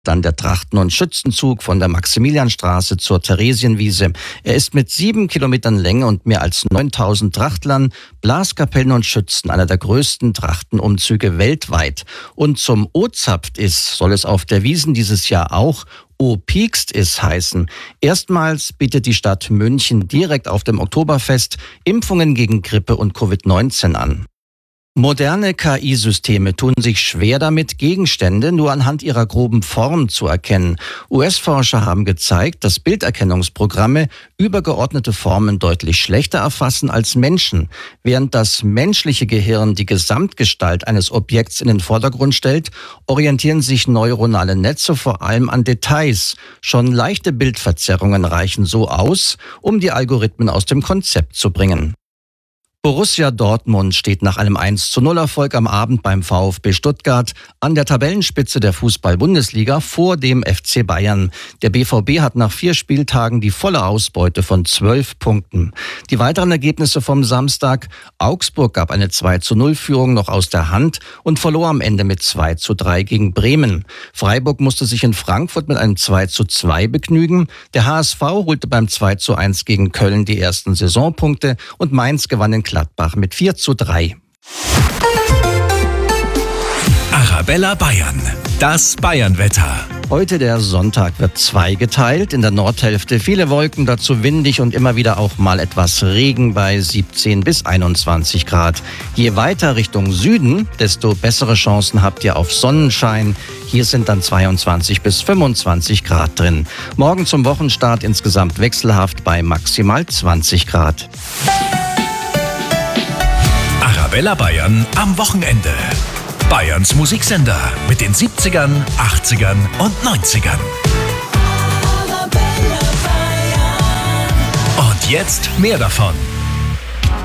Dann der Trachten- und Schützenzug von der Maximilianstraße zur Theresienwiese. Er ist mit 7 Kilometern Länge und mehr als 9000 Trachtlern, Blaskapellen und Schützen einer der größten Trachtenumzüge weltweit. Und zum O-Zapft ist, soll es auf der Wiesn dieses Jahr auch O-Piekst ist heißen. Erstmals bietet die Stadt München direkt auf dem Oktoberfest Impfungen gegen Grippe und Covid-19 an. Moderne KI-Systeme tun sich schwer damit, Gegenstände nur anhand ihrer groben Form zu erkennen. US-Forscher haben gezeigt, dass Bilderkennungsprogramme übergeordnete Formen deutlich schlechter erfassen als Menschen. Während das menschliche Gehirn die Gesamtgestalt eines Objekts in den Vordergrund stellt, orientieren sich neuronale Netze vor allem an Details. Schon leichte Bildverzerrungen reichen so aus, um die Algorithmen aus dem Konzept zu bringen. Borussia Dortmund steht nach einem 1:0-Erfolg am Abend beim VfB Stuttgart an der Tabellenspitze der Fußball-Bundesliga vor dem FC Bayern. Der BVB hat nach 4 Spieltagen die volle Ausbeute von 12 Punkten. Die weiteren Ergebnisse vom Samstag: Augsburg gab eine 2:0-Führung noch aus der Hand und verlor am Ende mit 2:3 gegen Bremen. Freiburg musste sich in Frankfurt mit einem 2:2 begnügen. Der HSV holte beim 2:1 gegen Köln die ersten Saisonpunkte und Mainz gewann in Gladbach mit 4:3. Arabella Bayern, das Bayernwetter. Heute der Sonntag wird zweigeteilt. In der Nordhälfte viele Wolken, dazu windig und immer wieder auch mal etwas Regen bei 17 bis 21 Grad. Je weiter Richtung Süden, desto bessere Chancen habt ihr auf Sonnenschein. Hier sind dann 22 bis 25 Grad drin. Morgen zum Wochenstart insgesamt wechselhaft bei maximal 20 Grad. Arabella Bayern am Wochenende. Bayerns Musiksender mit den 70ern, 80ern und 90ern. Und jetzt mehr davon.